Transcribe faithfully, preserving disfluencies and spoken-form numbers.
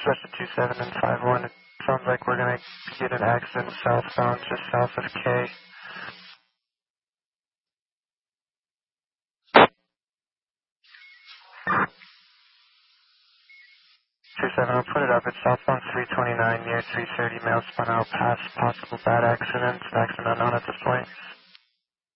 Switch to two seven and five one. It sounds like we're going to get an accident southbound just south of K. two seven, I'll put it up. It's southbound three twenty-nine near three thirty Mail Spun Out past possible bad accidents. Accident unknown at this point.